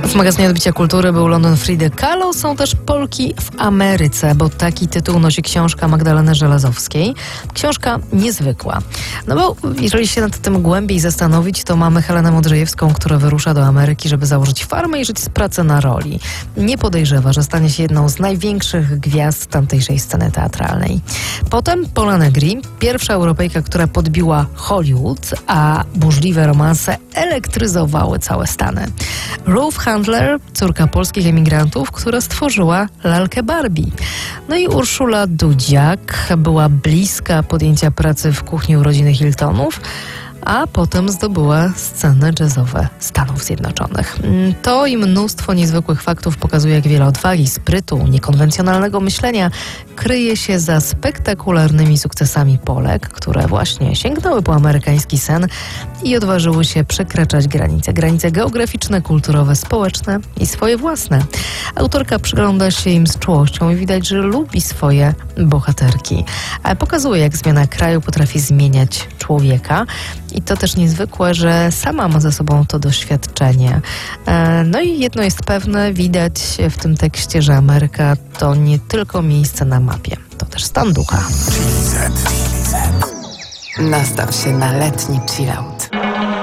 W magazynie Odbicia Kultury był London Frida Kahlo, są też Polki w Ameryce, bo taki tytuł nosi książka Magdaleny Żelazowskiej. Książka niezwykła. No bo jeżeli się nad tym głębiej zastanowić, to mamy Helenę Modrzejewską, która wyrusza do Ameryki, żeby założyć farmę i żyć z pracy na roli. Nie podejrzewa, że stanie się jedną z największych gwiazd tamtejszej sceny teatralnej. Potem Pola Negri, pierwsza Europejka, która podbiła Hollywood, a burzliwe romanse elektryzowały całe Stany. Ruth Handler, córka polskich emigrantów, która stworzyła lalkę Barbie. No i Urszula Dudziak była bliska podjęcia pracy w kuchni u rodziny Hiltonów, a potem zdobyła sceny jazzowe Stanów Zjednoczonych. To i mnóstwo niezwykłych faktów pokazuje, jak wiele odwagi, sprytu, niekonwencjonalnego myślenia kryje się za spektakularnymi sukcesami Polek, które właśnie sięgnęły po amerykański sen i odważyły się przekraczać granice geograficzne, kulturowe, społeczne i swoje własne. Autorka przygląda się im z czułością i widać, że lubi swoje bohaterki. Pokazuje, jak zmiana kraju potrafi zmieniać człowieka. I to też niezwykłe, że sama ma za sobą to doświadczenie. No i jedno jest pewne, widać w tym tekście, że Ameryka to nie tylko miejsce na mapie, to też stan ducha. Nastaw się na letni chillout.